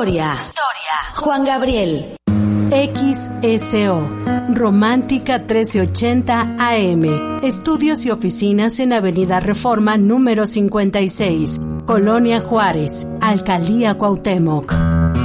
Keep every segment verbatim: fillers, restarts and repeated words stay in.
historia. Historia. Juan Gabriel. X S O, Romántica trece ochenta A M. Estudios y oficinas en Avenida Reforma número cincuenta y seis, Colonia Juárez, Alcaldía Cuauhtémoc.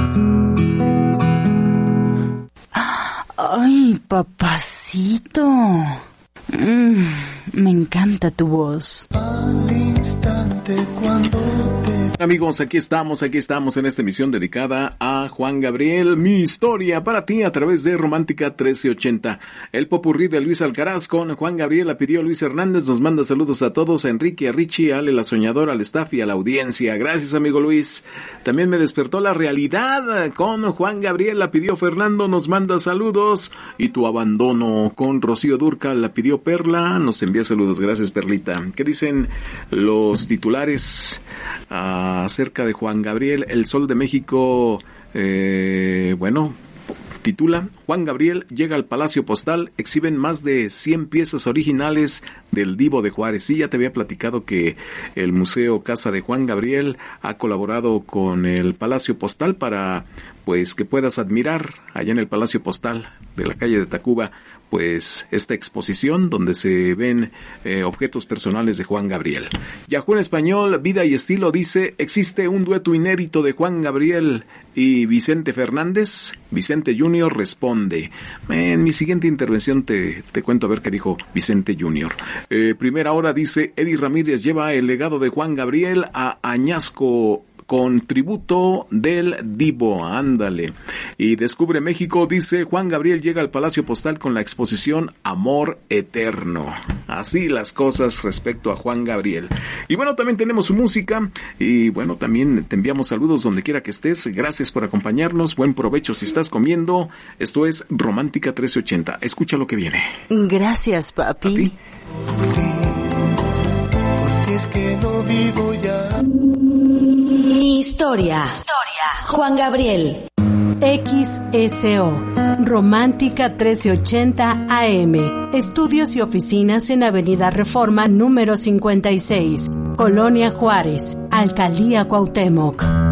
Ay, papacito. Mm, me encanta tu voz. Al instante cuando te... Amigos, aquí estamos, aquí estamos en esta emisión dedicada a Juan Gabriel, mi historia para ti a través de Romántica trece ochenta. El popurrí de Luis Alcaraz con Juan Gabriel la pidió Luis Hernández, nos manda saludos a todos, a Enrique, a Richie, a Ale la Soñadora, al staff y a la audiencia. Gracias, amigo Luis. También me despertó la realidad con Juan Gabriel la pidió Fernando, nos manda saludos. Y tu abandono con Rocío Durcal la pidió Perla, nos envía saludos. Gracias, Perlita. ¿Qué dicen los titulares acerca de Juan Gabriel? El Sol de México, eh, bueno, titula: Juan Gabriel llega al Palacio Postal, exhiben más de cien piezas originales del Divo de Juárez. Sí, ya te había platicado que el Museo Casa de Juan Gabriel ha colaborado con el Palacio Postal para, pues, que puedas admirar allá en el Palacio Postal de la calle de Tacuba, pues esta exposición donde se ven eh, objetos personales de Juan Gabriel. Yahoo en español, Vida y Estilo dice: existe un dueto inédito de Juan Gabriel y Vicente Fernández. Vicente Junior responde. En mi siguiente intervención te, te cuento a ver qué dijo Vicente Junior. Eh, primera hora dice: Eddie Ramírez lleva el legado de Juan Gabriel a Añasco con tributo del Divo, ándale. Y Descubre México dice: Juan Gabriel llega al Palacio Postal con la exposición Amor Eterno. Así las cosas respecto a Juan Gabriel. Y bueno, también tenemos su música, y bueno, también te enviamos saludos donde quiera que estés. Gracias por acompañarnos, buen provecho si estás comiendo. Esto es Romántica trece ochenta, escucha lo que viene. Gracias, papi. Por ti, por ti es que no vivo ya. Mi historia. Historia. Juan Gabriel. X S O, Romántica trece ochenta A M. Estudios y oficinas en Avenida Reforma número cincuenta y seis, Colonia Juárez, Alcaldía Cuauhtémoc.